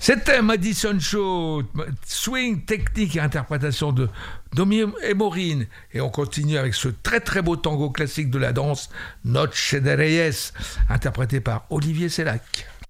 C'était Madison Show, swing, technique et interprétation de Domi et Maureen. Et on continue avec ce très très beau tango classique de la danse, Noche de Reyes, interprété par Olivier Sellac.